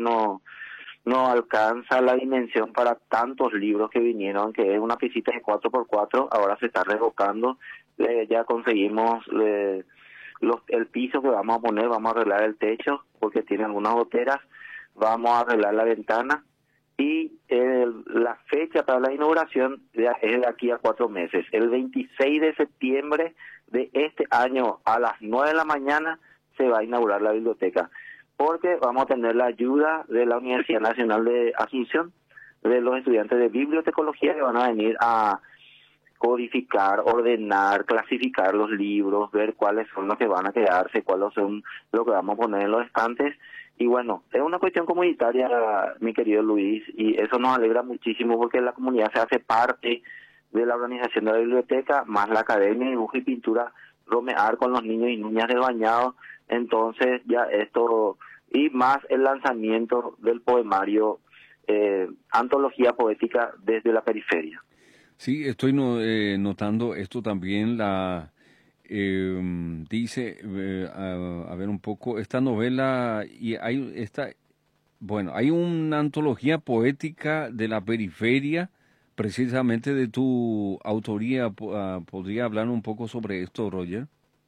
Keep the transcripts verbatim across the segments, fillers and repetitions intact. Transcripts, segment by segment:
no, no alcanza la dimensión para tantos libros que vinieron, que es una piscina de cuatro por cuatro, ahora se está revocando, eh, ya conseguimos eh, los, el piso que vamos a poner, vamos a arreglar el techo, porque tiene algunas goteras, vamos a arreglar la ventana, y eh, la fecha para la inauguración es de aquí a cuatro meses, el veintiséis de septiembre de este año a las nueve de la mañana se va a inaugurar la biblioteca, porque vamos a tener la ayuda de la Universidad Nacional de Asunción, de los estudiantes de bibliotecología que van a venir a codificar, ordenar, clasificar los libros, ver cuáles son los que van a quedarse, cuáles son los que vamos a poner en los estantes. Y bueno, es una cuestión comunitaria, mi querido Luis, y eso nos alegra muchísimo porque la comunidad se hace parte de la organización de la biblioteca, más la Academia de Dibujo y Pintura Romear con los niños y niñas del Bañado. Entonces ya esto, y más el lanzamiento del poemario eh, Antología Poética desde la Periferia. Sí, estoy no, eh, notando esto también, la eh, dice, eh, a, a ver un poco, esta novela, y hay esta, bueno, hay una antología poética de la periferia, precisamente de tu autoría. Uh, ¿podría hablar un poco sobre esto, Roger?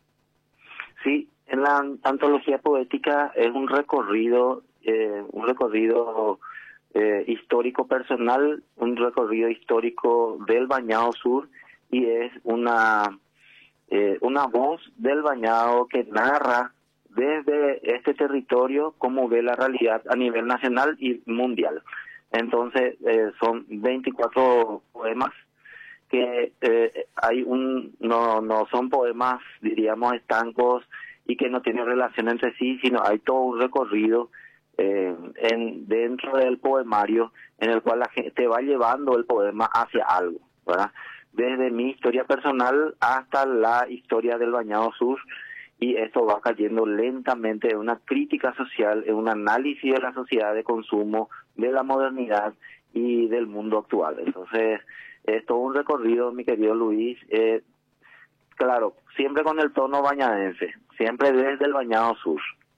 Sí, en la antología poética es un recorrido, eh, un recorrido eh, histórico personal, un recorrido histórico del Bañado Sur, y es una eh, una voz del Bañado que narra desde este territorio cómo ve la realidad a nivel nacional y mundial. Entonces eh, son veinticuatro poemas que eh, hay un no no son poemas, diríamos, estancos y que no tienen relación entre sí, sino hay todo un recorrido eh, en dentro del poemario en el cual la gente va llevando el poema hacia algo, ¿verdad? Desde mi historia personal hasta la historia del Bañado Sur, y esto va cayendo lentamente en una crítica social, en un análisis de la sociedad de consumo, de la modernidad y del mundo actual. Entonces, es todo un recorrido, mi querido Luis, eh, claro, siempre con el tono bañadense, siempre desde el Bañado Sur.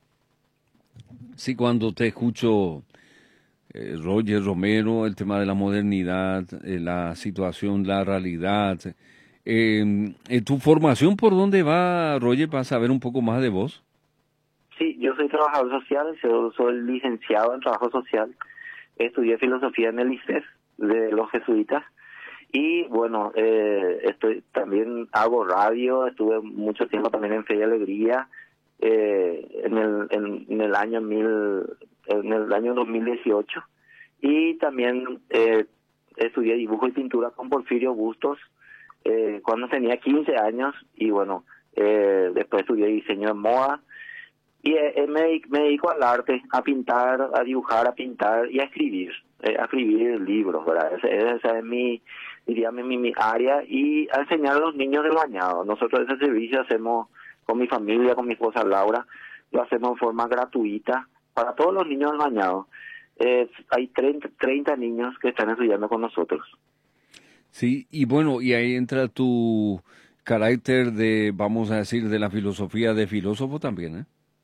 Sí, cuando te escucho, eh, Roger Romero, el tema de la modernidad, eh, la situación, la realidad, eh, eh, ¿tu formación por dónde va, Roger, para saber un poco más de vos? Sí, yo soy trabajador social, yo soy licenciado en trabajo social, estudié filosofía en el I C E S de los jesuitas. Y bueno, eh, estoy también hago radio, estuve mucho tiempo también en Fe y Alegría, eh, en el en, en el año mil en el año dos mil dieciocho, y también eh, estudié dibujo y pintura con Porfirio Bustos eh, cuando tenía quince años, y bueno, eh, después estudié diseño de moda, y eh, me, me dedico al arte, a pintar, a dibujar, a pintar y a escribir, eh, a escribir libros, ¿verdad? Esa, esa es mi, diría, mi, mi área, y a enseñar a los niños del Bañado. Nosotros ese servicio hacemos con mi familia, con mi esposa Laura, lo hacemos de forma gratuita para todos los niños del Bañado. Eh, hay treinta, treinta niños que están estudiando con nosotros. Sí, y bueno, y ahí entra tu carácter de, vamos a decir, de la filosofía de filósofo también, ¿eh?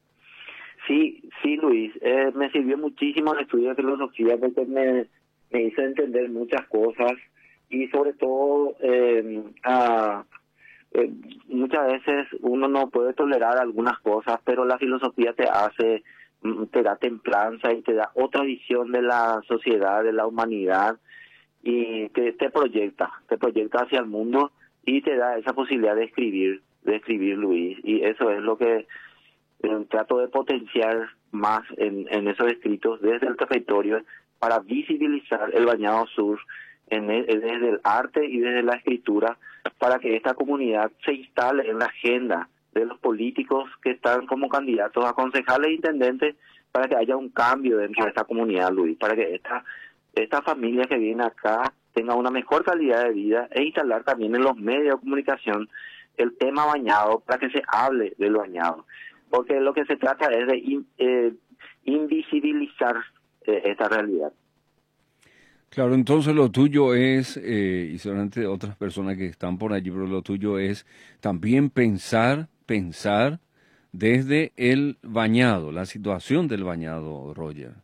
Sí, sí, Luis, eh, me sirvió muchísimo el estudio de filosofía porque me, me hizo entender muchas cosas, y sobre todo eh, a, eh, muchas veces uno no puede tolerar algunas cosas, pero la filosofía te hace, te da templanza y te da otra visión de la sociedad, de la humanidad, y te, te proyecta, te proyecta hacia el mundo y te da esa posibilidad de escribir, de escribir, Luis, y eso es lo que eh, trato de potenciar más en, en esos escritos desde el territorio para visibilizar el Bañado Sur en el, desde el arte y desde la escritura, para que esta comunidad se instale en la agenda de los políticos que están como candidatos a concejales e intendentes, para que haya un cambio dentro de esta comunidad, Luis, para que esta esta familia que viene acá tenga una mejor calidad de vida, e instalar también en los medios de comunicación el tema Bañado, para que se hable del Bañado, porque lo que se trata es de in, eh, invisibilizar eh, esta realidad. Claro, entonces lo tuyo es, eh, y solamente otras personas que están por allí, pero lo tuyo es también pensar, pensar desde el Bañado, la situación del Bañado, Roger.